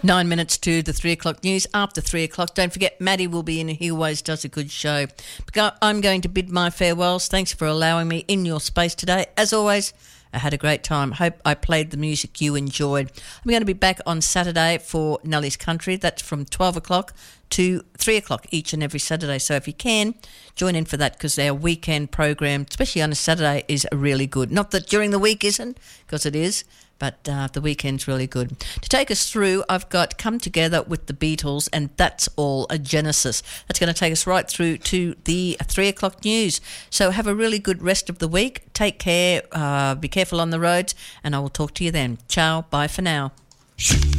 9 minutes to the 3 o'clock news. After 3 o'clock, don't forget Maddie will be in. He always does a good show. I'm going to bid my farewells. Thanks for allowing me in your space today. As always, I had a great time. Hope I played the music you enjoyed. I'm going to be back on Saturday for Nellie's Country. That's from 12 o'clock to 3 o'clock each and every Saturday. So if you can, join in for that, because their weekend program, especially on a Saturday, is really good. Not that during the week isn't, because it is, but the weekend's really good. To take us through, I've got Come Together with the Beatles, and That's All a Genesis. That's going to take us right through to the 3 o'clock news. So have a really good rest of the week. Take care, be careful on the roads, and I will talk to you then. Ciao, bye for now.